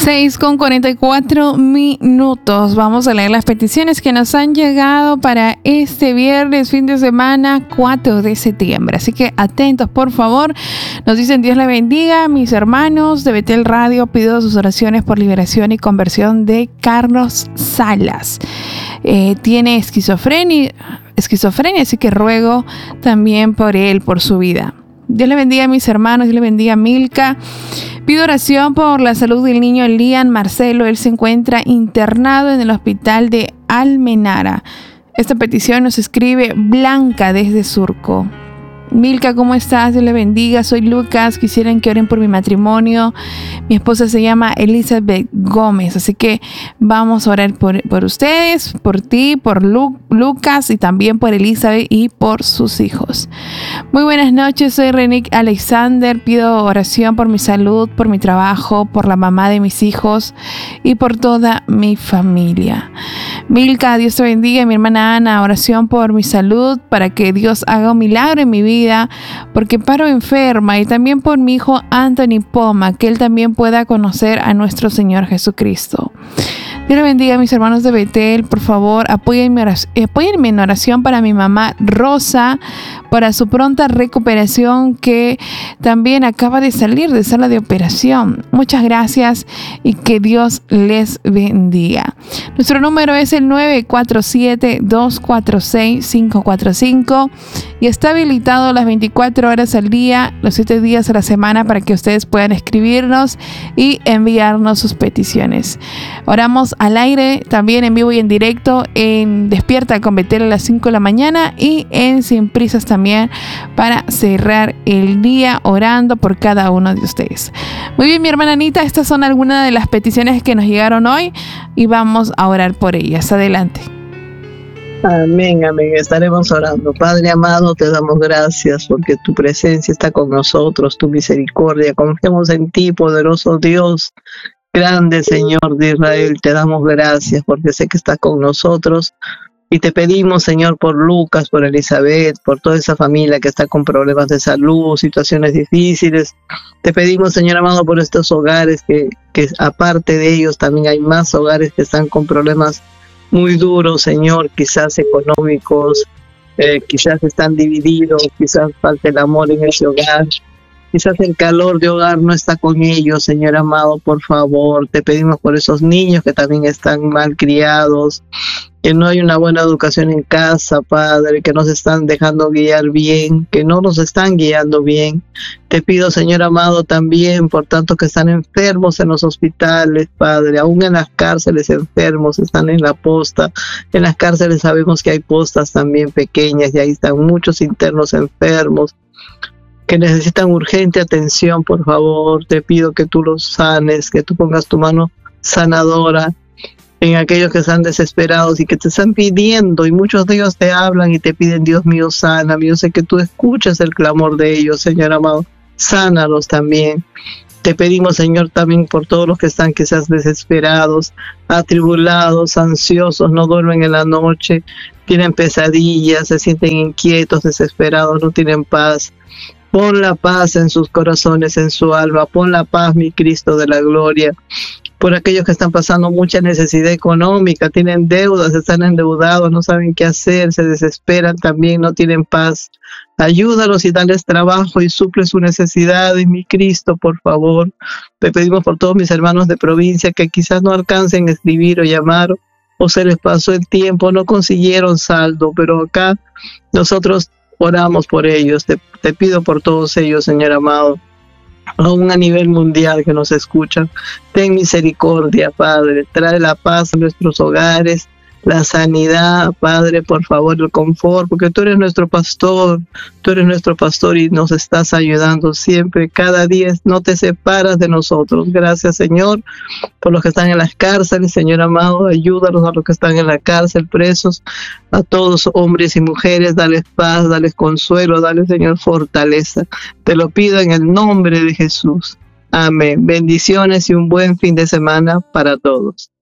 6:44. Vamos a leer las peticiones que nos han llegado para este viernes, fin de semana, 4 de septiembre. Así que atentos, por favor. Nos dicen: Dios le bendiga, mis hermanos de Betel Radio. Pido sus oraciones por liberación y conversión de Carlos Salas. Tiene esquizofrenia, así que ruego también por él, por su vida. Dios le bendiga a mis hermanos, Dios le bendiga a Milka. Pido oración por la salud del niño Lian Marcelo. Él se encuentra internado en el hospital de Almenara. Esta petición nos escribe Blanca desde Surco. Milka, ¿cómo estás? Dios le bendiga. Soy Lucas. Quisieran que oren por mi matrimonio. Mi esposa se llama Elizabeth Gómez. Así que vamos a orar por ustedes, por ti, por Lucas y también por Elizabeth y por sus hijos. Muy buenas noches. Soy Renick Alexander. Pido oración por mi salud, por mi trabajo, por la mamá de mis hijos y por toda mi familia. Milka, Dios te bendiga. Mi hermana Ana, oración por mi salud, para que Dios haga un milagro en mi vida, porque paro enferma, y también por mi hijo Anthony Poma, que él también pueda conocer a nuestro Señor Jesucristo. Dios le bendiga a mis hermanos de Betel. Por favor, apóyenme en oración para mi mamá Rosa, para su pronta recuperación, que también acaba de salir de sala de operación. Muchas gracias y que Dios les bendiga. Nuestro número es el 947-246-545 y está habilitado las 24 horas al día, los 7 días a la semana, para que ustedes puedan escribirnos y enviarnos sus peticiones. Oramos al aire, también en vivo y en directo, en Despierta con Betel a las 5 de la mañana y en Sin Prisas también, para cerrar el día orando por cada uno de ustedes. Muy bien, mi hermana Anita, estas son algunas de las peticiones que nos llegaron hoy y vamos a orar por ellas. Adelante. Amén, amén. Estaremos orando. Padre amado, te damos gracias porque tu presencia está con nosotros, tu misericordia. Confiamos en ti, poderoso Dios. Grande Señor de Israel, te damos gracias porque sé que estás con nosotros y te pedimos, Señor, por Lucas, por Elizabeth, por toda esa familia que está con problemas de salud, situaciones difíciles. Te pedimos, Señor amado, por estos hogares que aparte de ellos también hay más hogares que están con problemas muy duros, Señor, quizás económicos, quizás están divididos, quizás falta el amor en ese hogar. Quizás el calor de hogar no está con ellos, Señor amado, por favor. Te pedimos por esos niños que también están mal criados, que no hay una buena educación en casa, Padre, que no se están dejando guiar bien, que no nos están guiando bien. Te pido, Señor amado, también por tantos que están enfermos en los hospitales, Padre, aún en las cárceles enfermos, están en la posta. En las cárceles sabemos que hay postas también pequeñas y ahí están muchos internos enfermos que necesitan urgente atención. Por favor, te pido que tú los sanes, que tú pongas tu mano sanadora en aquellos que están desesperados y que te están pidiendo, y muchos de ellos te hablan y te piden: Dios mío, sáname. Yo sé que tú escuchas el clamor de ellos, Señor amado, sánalos también. Te pedimos, Señor, también por todos los que están quizás desesperados, atribulados, ansiosos, no duermen en la noche, tienen pesadillas, se sienten inquietos, desesperados, no tienen paz. Pon la paz en sus corazones, en su alma. Pon la paz, mi Cristo de la gloria. Por aquellos que están pasando mucha necesidad económica, tienen deudas, están endeudados, no saben qué hacer, se desesperan también, no tienen paz. Ayúdalos y dales trabajo y suple sus necesidades, mi Cristo, por favor. Te pedimos por todos mis hermanos de provincia que quizás no alcancen a escribir o llamar, o se les pasó el tiempo, no consiguieron saldo, pero acá nosotros oramos por ellos. Te pido por todos ellos, Señor amado, aún a nivel mundial que nos escuchan. Ten misericordia, Padre, trae la paz a nuestros hogares, la sanidad, Padre, por favor, el confort, porque tú eres nuestro pastor y nos estás ayudando siempre, cada día no te separas de nosotros. Gracias, Señor, por los que están en las cárceles, Señor amado, ayúdalos a los que están en la cárcel, presos, a todos hombres y mujeres, dales paz, dales consuelo, dales, Señor, fortaleza. Te lo pido en el nombre de Jesús. Amén. Bendiciones y un buen fin de semana para todos.